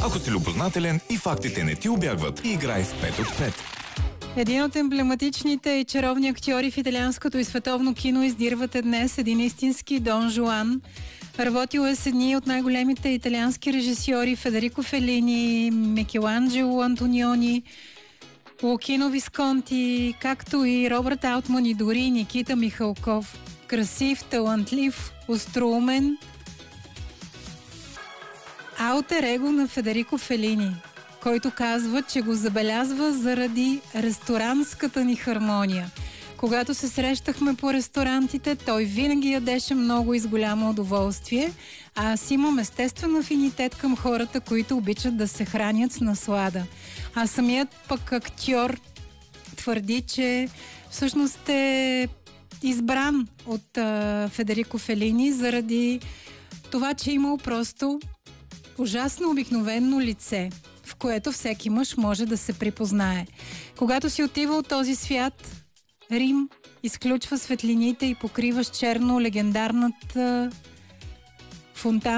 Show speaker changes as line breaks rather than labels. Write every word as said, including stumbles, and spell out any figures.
Ако си любознателен и фактите не ти убягват, играй с пет от пет.
Един от емблематичните и чаровни актьори в италианското и световно кино издирвате днес, един истински Дон Жуан. Работил е с едни от най-големите италиански режисьори Федерико Фелини, Микеланджело Антониони, Лукино Висконти, както и Робърт Алтман и дори Никита Михалков. Красив, талантлив, остроумен. Алтер его на Федерико Фелини, който казва, че го забелязва заради ресторанската ни хармония. Когато се срещахме по ресторантите, той винаги ядеше много и с голямо удоволствие, а аз имам естествен афинитет към хората, които обичат да се хранят с наслада. А самият пък актьор твърди, че всъщност е избран от а, Федерико Фелини заради това, че имал просто ужасно обикновено лице, в което всеки мъж може да се припознае. Когато си отива от този свят, Рим изключва светлините и покрива с черно легендарната фонтана